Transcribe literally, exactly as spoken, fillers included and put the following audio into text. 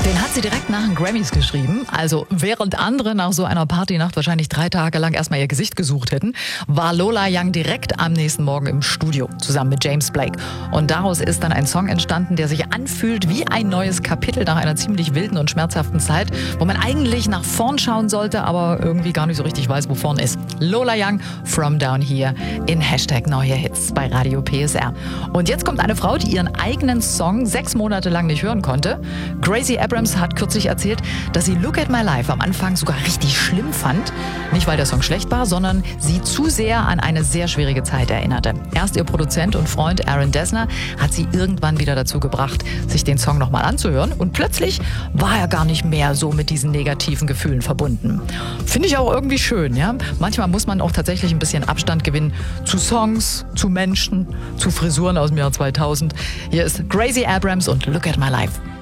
Den hat sie direkt nach den Grammys geschrieben. Also während andere nach so einer Partynacht wahrscheinlich drei Tage lang erstmal ihr Gesicht gesucht hätten, war Lola Young direkt am nächsten Morgen im Studio zusammen mit James Blake. Und daraus ist dann ein Song entstanden, der sich anfühlt wie ein neues Kapitel nach einer ziemlich wilden und schmerzhaften Zeit, wo man eigentlich nach vorn schauen sollte, aber irgendwie gar nicht so richtig weiß, wo vorn ist. Lola Young, From Down Here in Hashtag Neue Hits bei Radio P S R. Und jetzt kommt eine Frau, die ihren eigenen Song sechs Monate lang nicht hören konnte. Gracie Abrams hat kürzlich erzählt, dass sie Look at My Life am Anfang sogar richtig schlimm fand. Nicht, weil der Song schlecht war, sondern sie zu sehr an eine sehr schwierige Zeit erinnerte. Erst ihr Produzent und Freund Aaron Dessner hat sie irgendwann wieder dazu gebracht, sich den Song nochmal anzuhören. Und plötzlich war er gar nicht mehr so mit diesen negativen Gefühlen verbunden. Finde ich auch irgendwie schön, ja? Manchmal muss man auch tatsächlich ein bisschen Abstand gewinnen zu Songs, zu Menschen, zu Frisuren aus dem Jahr zweitausend. Hier ist Gracie Abrams und Look at My Life.